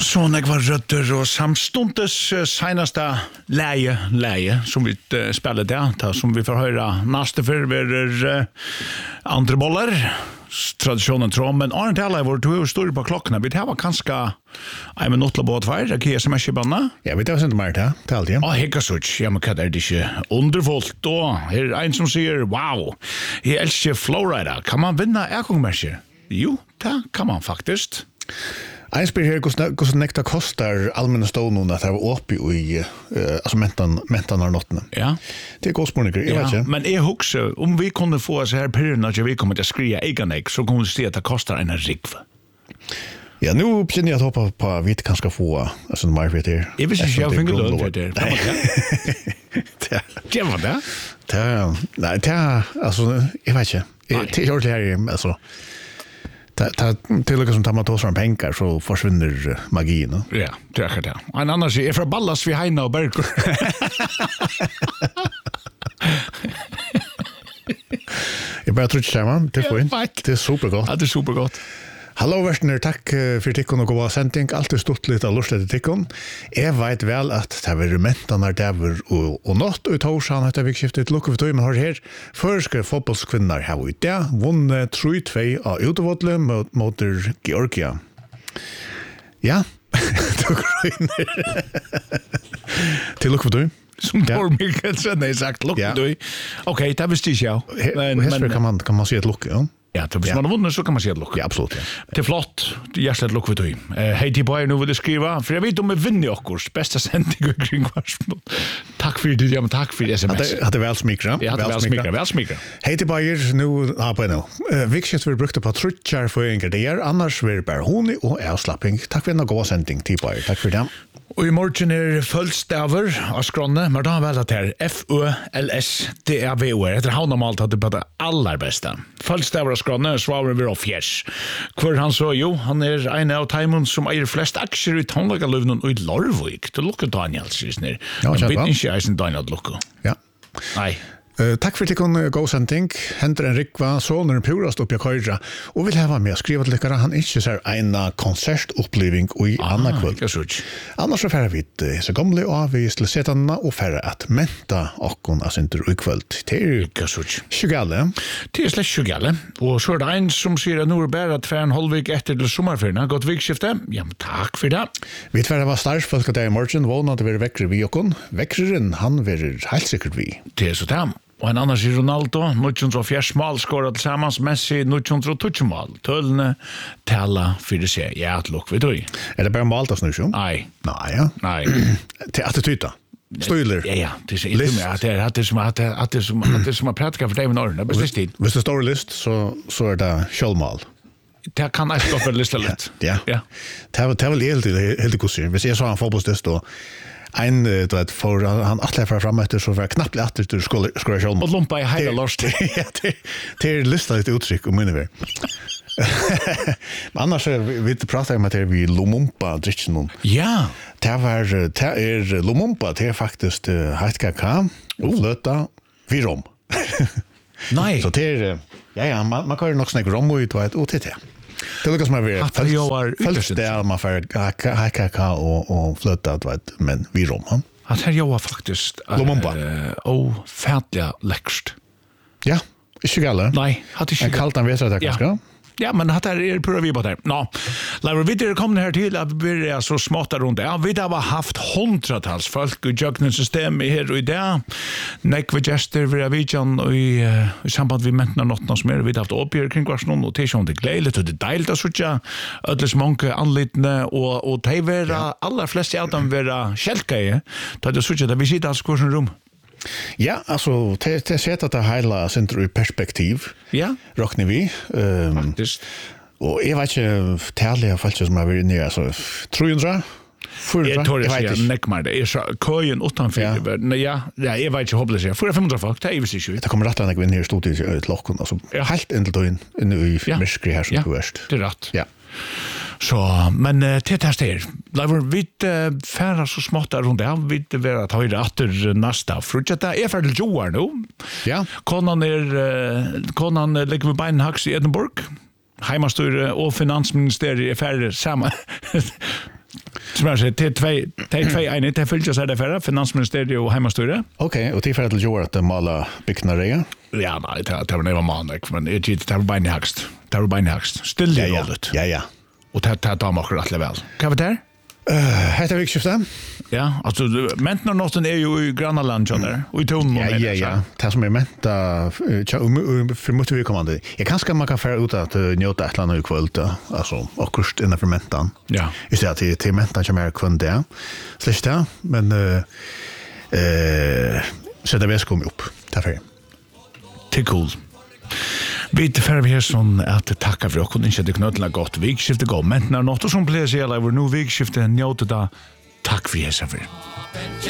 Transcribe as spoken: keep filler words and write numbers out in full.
Så när var rötter och samstundes senaste läge läge som vi uh, spelar där ta som vi får höra nästa för är uh, andra bollar traditionen tror men aren't alla vart du står på klockan vi har kanske I mean not about fire jag kan sms banna ja vi tar inte mer där tal igen ja hicka such ja men kan det inte underfullt då här en som säger wow he älskar Florida kan man vinna ergångmatcher jo det kan man faktiskt. Jag spelar här hur nekta kostar allmänna stånden att det var uppe i uh, alltså mentan mentan har något. Ja. Det är kostspårningar, jag vet inte. Men jag huxar om vi kunde få så här perioden att vi kommer att skriva eganek så kommer vi se att det kostar en rigv. Ja, nu börjar jag hoppa på att vi kan ska få alltså mer för det. Jag vill inte jag fick lön för det. Det var det. Det nej, det alltså jag vet inte. Det är ju här alltså Ta ta till och med som tar man tåsar pengar så försvinner magin. Ja, det är det. En annan är för ballas vi Heina och Berger. Jag bara tror inte man, det får inte. Det är supergott. Ja, det är supergott. Hallo Verstner, takk for tikkun og god sending. Alt er stort litt av lustet tikkun. Jeg vet vel at det er mentanar dæver og, og natt og torsan etter vikskiftet lukket for tøy, men har her førske fotballskvinner her i dag vunnet tre to av utevodle mot, mot Georgia. Ja, det går inn til lukket for tøy. Som Tor Mikkelsen har sagt, lukket for tøy. Ok, det visste jeg ikke. Men, men kan man, kan man si et lukket, ja? Ja, så hvis man har vunnit så kan man se ett lock. Ja, absolut. Ja. Det är flott. Det är hjärtligt lock för tog. Eh, hej till Bayer nu vill du skriva. För jag vet om vi vinner oss bästa sändning kring kvartsmål. Tack för det, ja, men tack för det sms. Att det är väl smikra. Ja, det är väl smikra. Väl smikra. Hej till Bayer nu, ja, på nu. Uh, Vikskift vi brukte på trutjar för en gardéer. Annars vi bara honi och avslappning. Tack för en god sändning till Bayer. Tack för det. Och i morgon är fullstäver av skronne, men då har väl att det här F Ö L S D A V O R. Det har normalt att det på det allra bästa. Fullstäver av skronne, svarar vi av fjärs. Kvar han så, jo, han är en av timon som äger flest aktier i tonlagalövnen och i Lorvik. Det lukkar Daniel, syns ni. Ja, men vet inte jag sin Daniel lukkar. Ja. Nej. Uh, takk for at jeg uh, god sending. Henter en rikva, soner en purast opp i køyra, og vil hava med å skrive til dere. Han ikke ser en konsertoppleving i ah, anna kvöld. Annars så færre vi uh, så gamle og vi til setanna og færre at menta okkon av sinter i kvöld. Det er tjugale. Det er slett tjugale. Og så er det en som sier at nå er bare at færre en halvvik etter til sommerferien. Godt vikskifte. Ja, men takk for det. Vi tverre var starsfolk av deg i morgen, vågna at vi er vekkere vi okkon. Vekkreren, han verer helt sikkert vi. Det er så det. Og en annan sier Ronaldo, nittonhundrafjers mål skåret tillsammans, Messi nittonhundratjugo mål. Tølene tala fyrir seg. Ja, at lukk vi tog. Er det bare mål da snus jo? Nei. Nei, ja. Nei. Til attityda. Stoiler. Ja, ja. Det er ikke med at det er som at det er som at det er som at pratka for deg med Norge. Hvis det står list, så, så er det kjølmål. Det kan jeg stå for lista litt. Ja. Ja. Det er vel helt helt kusser. Hvis jeg så han fotballstest og en du vet för han atlet för fram efter så var knappt att du skulle skulle själv och lumpa i hela lost. Ja, det det listar ett uttryck om minne. Men annars är vi inte pratar om att det vi lumumpa dricken. Ja. Det var det är lumumpa det är faktiskt hett kakao och flöta vid rom. Nej. Så det är ja ja man man kan ju nog snacka rom och ut och det. Det lukkar som er vi først det er man for kakao og, og fløta, men vi rom. At her jo var faktisk uh, ofætlig lekst. Ja, ikke gale. Nei, hatt ikke gale. En kalt han vet det kanskje? Ja. Ja, men hatt her er pura vi på der. Nå, Laura, vi er kommet her til at vi er så smått rundt. Ja, vi har haft hundratals folk i jøkningssystemet her og i det. Nekve gjester vi har vidtjen i, uh, i samband vi mentene nottene som er. Vi har haft oppgjør kring hver sånn, og det er sånn det gleilig, og det er deilig å sutja. Ødles mange anlitene, og, og det er vera, ja. Aller fleste av dem vera kjelkeie. Det er sutja, det vi sitter altså hver sånn rom. Ja, alltså det det sätter det hela center i perspektiv. Ja. Rocknar vi. Ehm um, faktiskt. Och jag vet inte tärliga fall som har varit ner alltså trehundra. Jag tror det är neckmar det är så köjen utanför. Nej ja, ja, jag vet inte hopplöst jag. För femhundra folk, det är ju så. Det kommer rätt att gå in här stod i ett lock alltså. Helt ändå då in i myskri här som först. Det är rätt. Ja. Så, men uh, til test her, Leivor, vi uh, færa så smått der rundt, ja, vi vil at høyre atter nasta frutjata, jeg færre til Joar nå. Ja. Konan er, uh, konan legger vi beinen haks i Edinburgh, heimastyre og finansministeriet er færre sammen. Som jag säger, det är två, det är två ena, det följer sig därför, finansministeriet och hemmastyret. Okej, och det är till Joar att måla byggnader. Ja, nej, det det var det var man, men det det var bara högst. Det var bara högst. Still det hållet. Ja, ja. Och det det tar man rätt väl. Kan vi där? Eh, heter vi skifta? Ja, alltså mentna noten är ju i Granaland där. Och i ton Ja, ja, ja. Det som är menta för måste vi komma det. Jag kanske man kan föra ut att njuta ett land i kväll alltså och kust innan för mentan. Ja. Just det att det till mentan som är kund där. Släkt där, men eh eh så det väl kommer upp. Därför. Det är cool. Vi tar för här som att tacka för att kunna inte knötla gott vikskifte gå men när något som blir så jävla över nu vikskifte njöta. Tack för det så för.